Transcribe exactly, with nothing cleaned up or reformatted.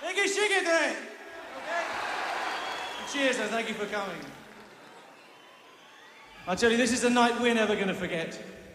Thank you, Shigete! Cheers, and thank you for coming. I tell you, this is a night we're never going to forget.